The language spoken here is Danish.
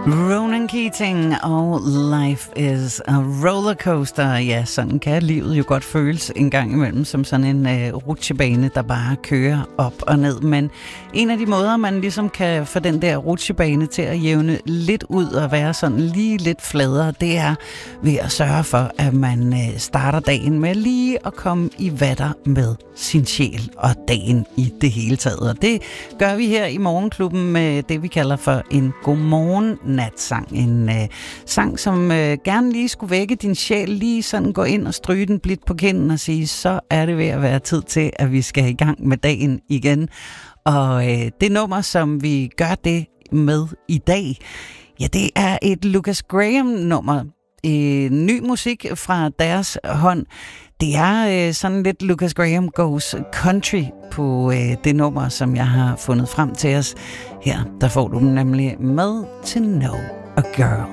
Ronan Keating og Life is a Rollercoaster. Ja, sådan kan livet jo godt føles en gang imellem, som sådan en rutsjebane, der bare kører op og ned. Men en af de måder, man ligesom kan få den der rutsjebane til at jævne lidt ud og være sådan lige lidt fladere, det er ved at sørge for, at man starter dagen med lige at komme i vatter med sin sjæl og dagen i det hele taget. Og det gør vi her i Morgenklubben med det, vi kalder for en godmorgen natsang. En sang, som gerne lige skulle vække din sjæl, lige sådan gå ind og stryge den blidt på kinden og sige, så er det ved at være tid til, at vi skal i gang med dagen igen. Og det nummer, som vi gør det med i dag, ja, det er et Lucas Graham-nummer. Ny musik fra deres hånd. Det er sådan lidt Lucas Graham goes country på det nummer, som jeg har fundet frem til os. Her, der får du den nemlig med To Know a Girl.